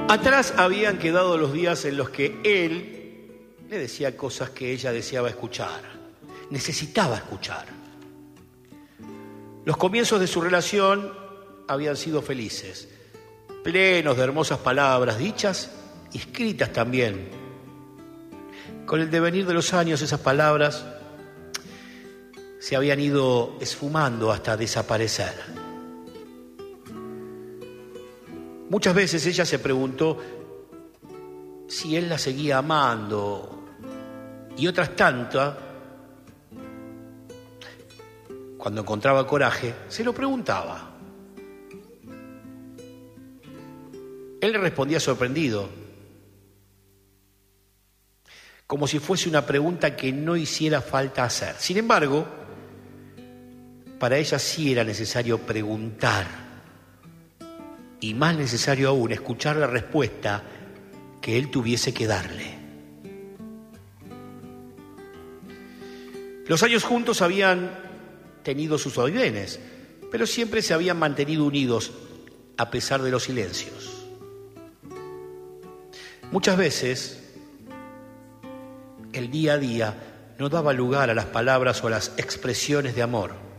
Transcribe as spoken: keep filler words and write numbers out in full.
Atrás habían quedado los días en los que él le decía cosas que ella deseaba escuchar, necesitaba escuchar. Los comienzos de su relación habían sido felices, plenos de hermosas palabras dichas y escritas también. Con el devenir de los años, esas palabras se habían ido esfumando hasta desaparecer. Muchas veces ella se preguntó si él la seguía amando, y otras tantas, cuando encontraba coraje, se lo preguntaba. Él le respondía sorprendido, como si fuese una pregunta que no hiciera falta hacer. Sin embargo, para ella sí era necesario preguntar, y más necesario aún, escuchar la respuesta que él tuviese que darle. Los años juntos habían tenido sus vaivenes, pero siempre se habían mantenido unidos a pesar de los silencios. Muchas veces, el día a día no daba lugar a las palabras o a las expresiones de amor.